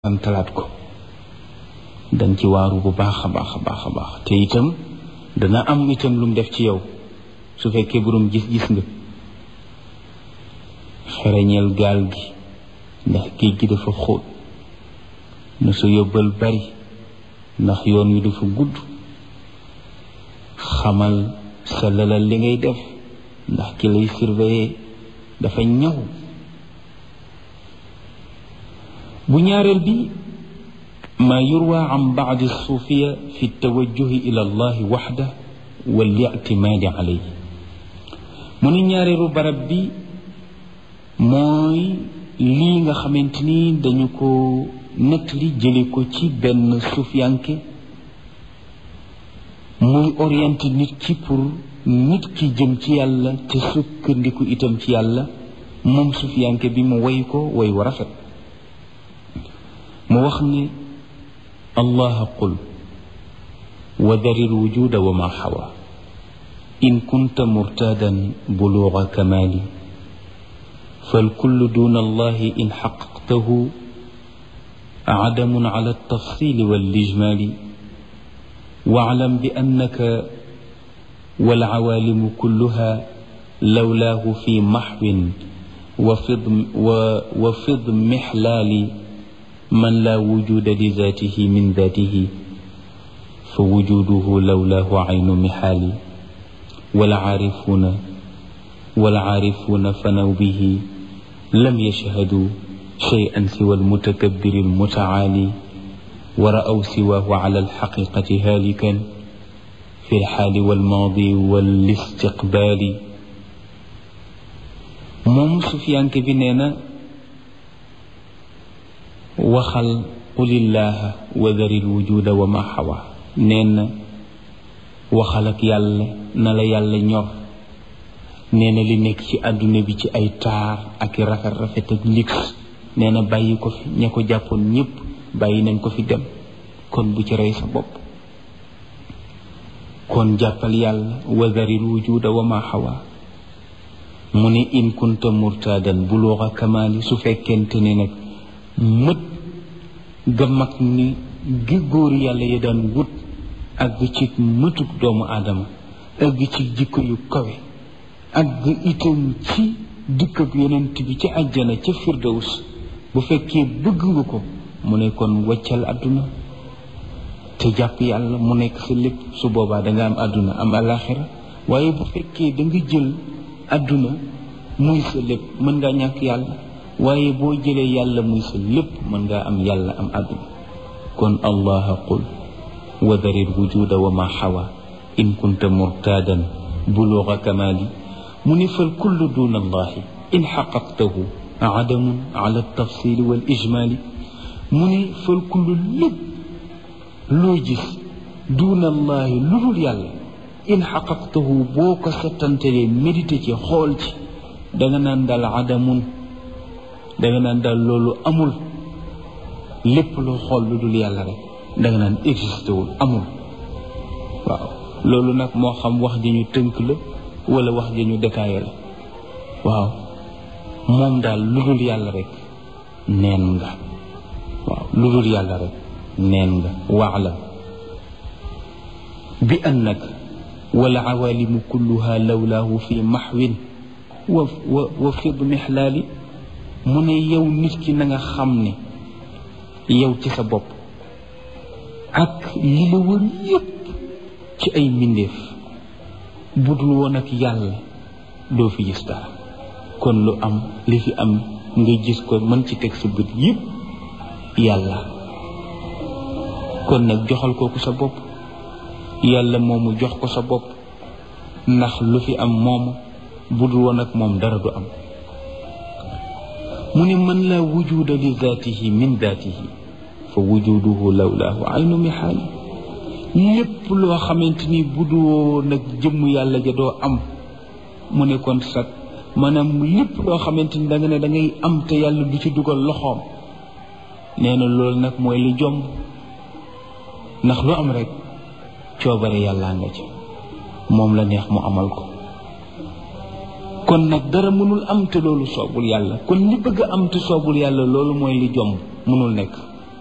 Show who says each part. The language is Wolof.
Speaker 1: talaat ko dañ ci waaru bu baax a baax te itam dana am itam lu mu def ci yow su fekkee borom gis-gis nga xereñeel gaal gi ndax géej gi dafa xóot na sa yóbbal bari ndax yoon wi dafa gudd xamal sa lalal li ngay def ndax ki lay surveiller dafa ñaw bu ñaareel bi ma yurwa an baadi suufiya fi tawajjuhi ila allahi waxda wal ictimaadi alayhi mu ni ñaareelu barab bi mooy lii nga xamante ni dañu ko nettali jële ko ci benn suufiyanke muy orienté nit ki pour nit ki jëm ci yàlla te sukkandiku itam ci yàlla moom suufiyanke bi mu way ko way wa rafet mu wax ni allah qul wa dari lwujuda wa ma xawa in kunta murtadan buluga kamali falkullu duna allahi in xaqaqtahu cadamun ala altafsili walijmali waclam bi annaka walcawalimu kulluha lawlaahu fi maxwin wa fid mixlaali man laa wujuda li zaatihi min zaatihi fa wujuduhu lawlaahu aynu mixaali walcaarifuuna fanaw bihi lam yashhaduu shay'an siwa almutakabbiri almutacaali wa ra'aw siwaahu cala alxaqiiqati haalikan fi alxaali walmaadi walistiqbaali moom sufiyanke bi nee na waxal qulillaaha wa daril wujuda wa ma xawa nee na waxal ak yàlla na la yàlla ñor nee na li nekk ci àdduna bi ci ay taar ak i rafet ak lix nee na bàyyi ko fi ña ko jàppoon ñépp bàyyi nañ ko fi dem kon bu ci rey sa bopp kon jàppal yàlla wa daril wujuda wa ma xawa mu ne in kunta murtadan buluga kamaali su fekkente ne nag mët ga mag ni gi góor yàlla ya daan wut ak ci mëtuk doomu aadama ak ci jikko yu kawe ak itam ci dikk ak yonent bi ci àjjana ca firdaws bu fekkee bëgg nga ko mu ne kon waccal àdduna te jàpp yàlla mu nekk sa lépp su boobaa danga am àdduna am alaxira waaye bu fekkee da nga jël àdduna muy sa lépp mën ngaa ñàkk yàlla waaye boo jëlee yàlla muy sa lépp mën ngaa am yàlla am àdduna kon allaha qul wa daril wujuda wa ma xawa in kunta murtadan buluga kamali mu ni fal kullu duna allahi in xaqaqtahu adamun ala tafsili wal ijmali mu ni fal kullu lépp loo gis duna allahi lu dul yàlla in xaqaqtahu boo ko settantelee médité ci xool ci danga naan daal adamun danga naan daal loolu amul lépp loo xool lu dul yàlla rek danga naan existé wul amul waaw loolu nag moo xam wax ji ñu tënk la wala wax ji ñu détaillé la waaw moom daal lu dul yàlla rek neen nga waaw lu dul yàlla rek neen nga waalam bi annaka wal awaalimu kulluha lawlaahu fi maxwin wa fid mixlaali mu ne yow nit ki na nga xam ne yow ci sa bopp ak li la wër yépp ci ay mbindeef bu dul woon ak yàlla doo fi gis dara kon lu am li fi am nga gis ko mën ci teg sa bët yépp yàlla kon nag joxal kooku sa bopp yàlla moomu jox ko sa bopp ndax lu fi am moomu bu dul woon ak moom dara du am mu ne man laa wujuda li zaatihi min zaatihi fa wujuduhu lawlaahu aynu mihaali lépp loo xamante ni bu dul woon ak jëmm yàlla ja doo am mu ne kon sax maanaam lépp loo xamante ni da nga ne da ngay am te yàlla du ci dugal loxoom nee na loolu nag mooy li jomb ndax lu am rek coobare yàllaa nga ci moom la neex mu amal ko kon nag dara mënul am te loolu soobul yàlla kon li bëgg a am te soobul yàlla loolu mooy li jomb mënul nekk